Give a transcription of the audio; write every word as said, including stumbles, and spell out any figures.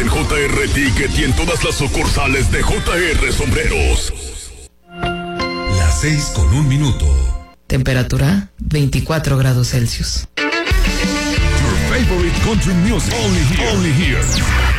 en J R Ticket y en todas las sucursales de J R Sombreros. Las seis con un minuto. Temperatura veinticuatro grados Celsius. Your favorite country music. Only here. Only here.